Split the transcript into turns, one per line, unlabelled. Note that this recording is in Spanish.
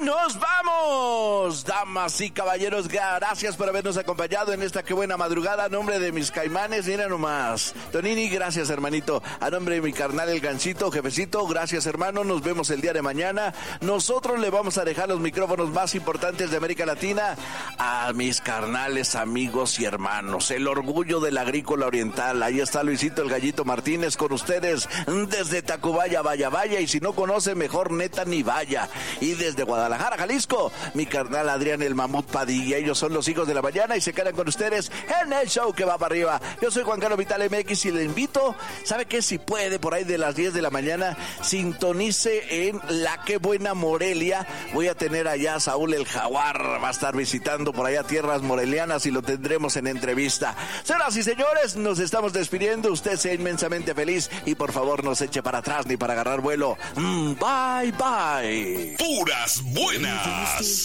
¡Nos vamos! Damas y caballeros, gracias por habernos acompañado en esta qué buena madrugada. A nombre de mis caimanes, mira nomás. Tonini, gracias, hermanito. A nombre de mi carnal el Gancito, jefecito, gracias, hermano. Nos vemos el día de mañana. Nosotros le vamos a dejar los micrófonos más importantes de América Latina a mis carnales, amigos y hermanos. El orgullo del agrícola oriental. Ahí está Luisito el Gallito Martínez con ustedes desde Tacubaya, vaya. Y si no conoce, mejor neta ni vaya. Y desde Guadalajara, Jalisco, mi carnal Adrián el Mamut Padilla. Ellos son los hijos de la mañana y se quedan con ustedes en el show que va para arriba. Yo soy Juan Carlos Vital MX y le invito, ¿sabe qué? Si puede, por ahí de las 10 de la mañana, sintonice en La Qué Buena Morelia. Voy a tener allá a Saúl el Jaguar, va a estar visitando por allá tierras morelianas y lo tendremos en entrevista. Señoras y señores, nos estamos despidiendo. Usted sea inmensamente feliz y por favor no se eche para atrás ni para agarrar vuelo. Bye.
Puras buenas.